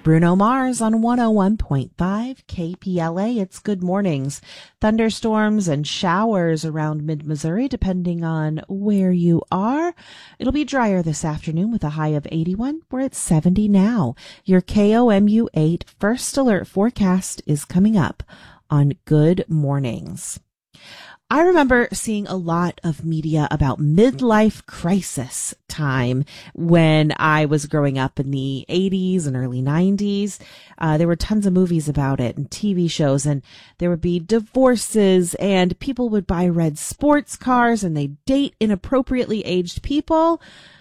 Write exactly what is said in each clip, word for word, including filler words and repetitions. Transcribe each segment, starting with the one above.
Bruno Mars on one oh one point five K P L A. It's Good Mornings. Thunderstorms and showers around mid-Missouri, depending on where you are. It'll be drier this afternoon with a high of eighty-one. We're at seventy now. Your K O M U eight First Alert forecast is coming up on Good Mornings. I remember seeing a lot of media about midlife crisis time when I was growing up in the eighties and early nineties. Uh, there were tons of movies about it and T V shows, and there would be divorces, and people would buy red sports cars and they date inappropriately aged people,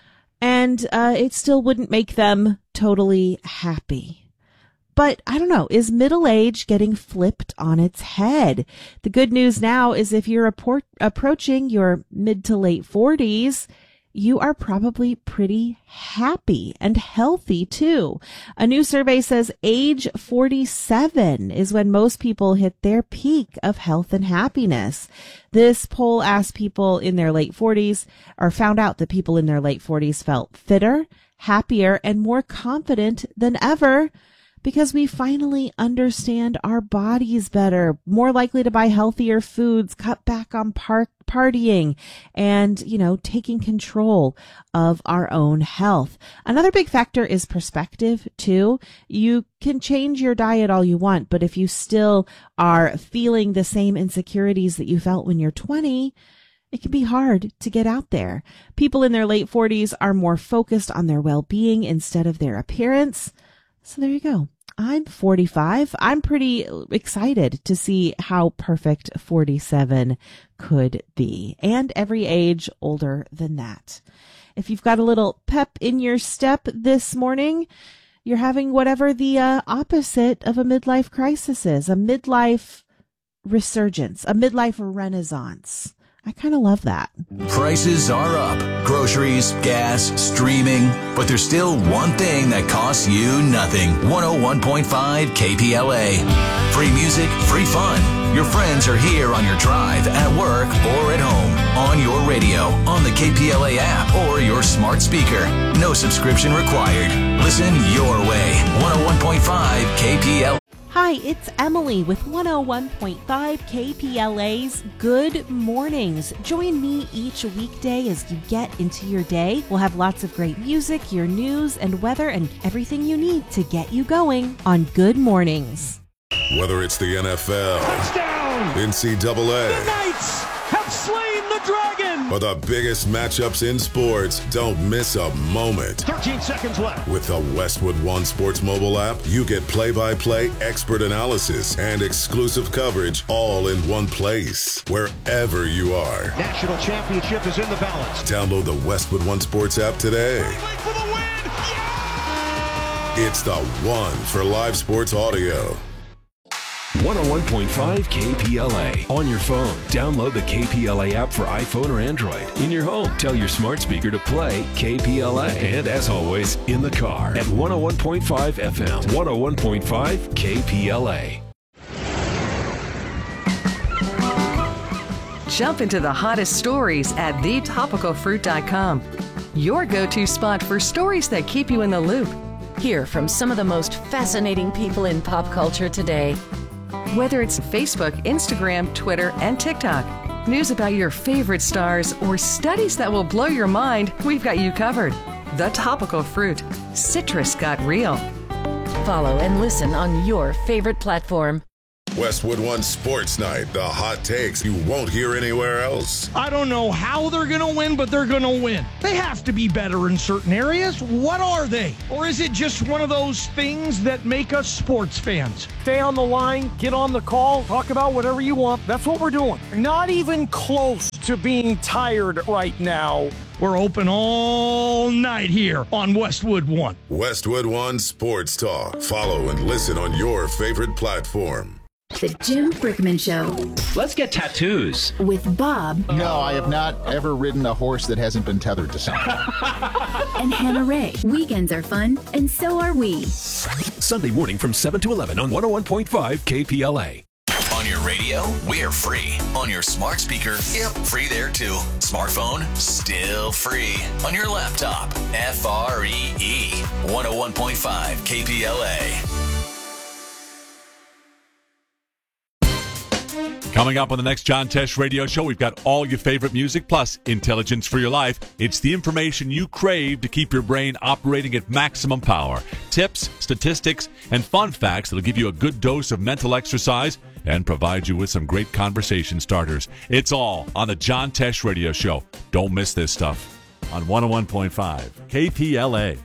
and uh, it still wouldn't make them totally happy. But I don't know, is middle age getting flipped on its head? The good news now is if you're appro- approaching your mid to late forties, you are probably pretty happy and healthy too. A new survey says age forty-seven is when most people hit their peak of health and happiness. This poll asked people in their late forties, or found out that people in their late forties felt fitter, happier, and more confident than ever, because we finally understand our bodies better, more likely to buy healthier foods, cut back on par- partying, and, you know, taking control of our own health. Another big factor is perspective, too. You can change your diet all you want, but if you still are feeling the same insecurities that you felt when you're twenty, it can be hard to get out there. People in their late forties are more focused on their well-being instead of their appearance. So there you go. I'm forty-five. I'm pretty excited to see how perfect forty-seven could be, and every age older than that. If you've got a little pep in your step this morning, you're having whatever the uh, opposite of a midlife crisis is, a midlife resurgence, a midlife renaissance. I kind of love that. Prices are up. Groceries, gas, streaming. But there's still one thing that costs you nothing. one oh one point five K P L A. Free music, free fun. Your friends are here on your drive, at work, or at home. On your radio, on the K P L A app, or your smart speaker. No subscription required. Listen your way. one oh one point five K P L A. Hi, it's Emily with one oh one point five K P L A's Good Mornings. Join me each weekday as you get into your day. We'll have lots of great music, your news and weather, and everything you need to get you going on Good Mornings. Whether it's the N F L, touchdown, N C double A, the Knights have slain the dragon, or the biggest matchups in sports, don't miss a moment. thirteen seconds left. With the Westwood One Sports mobile app, you get play-by-play expert analysis and exclusive coverage all in one place, wherever you are. National championship is in the balance. Download the Westwood One Sports app today. For the win. Yeah! It's the one for live sports audio. one oh one point five K P L A. On your phone, download the K P L A app for iPhone or Android. In your home, tell your smart speaker to play K P L A. And as always, in the car at one oh one point five F M, one oh one point five K P L A. Jump into the hottest stories at the topical fruit dot com. Your go-to spot for stories that keep you in the loop. Hear from some of the most fascinating people in pop culture today. Whether it's Facebook, Instagram, Twitter, and TikTok, news about your favorite stars, or studies that will blow your mind, we've got you covered. The Topical Fruit. Citrus got real. Follow and listen on your favorite platform. Westwood One Sports Night, the hot takes you won't hear anywhere else. I don't know how they're going to win, but they're going to win. They have to be better in certain areas. What are they? Or is it just one of those things that make us sports fans? Stay on the line, get on the call, talk about whatever you want. That's what we're doing. Not even close to being tired right now. We're open all night here on Westwood One. Westwood One Sports Talk. Follow and listen on your favorite platform. The Jim Brickman Show. Let's get tattoos. With Bob. No, I have not ever ridden a horse that hasn't been tethered to something. And Hannah Ray. Weekends are fun, and so are we. Sunday morning from seven to eleven on one oh one point five K P L A. On On your radio, we're free. On your smart speaker, yep, free there too. Smartphone, still free. On your laptop, F R E E. one oh one point five K P L A. Coming up on the next John Tesh Radio Show, we've got all your favorite music plus intelligence for your life. It's the information you crave to keep your brain operating at maximum power. Tips, statistics, and fun facts that'll give you a good dose of mental exercise and provide you with some great conversation starters. It's all on the John Tesh Radio Show. Don't miss this stuff on one oh one point five K P L A.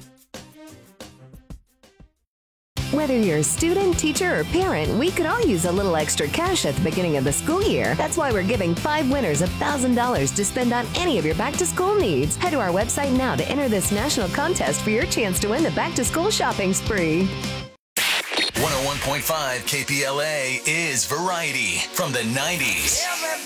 Whether you're a student, teacher, or parent, we could all use a little extra cash at the beginning of the school year. That's why we're giving five winners one thousand dollars to spend on any of your back-to-school needs. Head to our website now to enter this national contest for your chance to win the back-to-school shopping spree. one oh one point five K P L A is Variety from the nineties.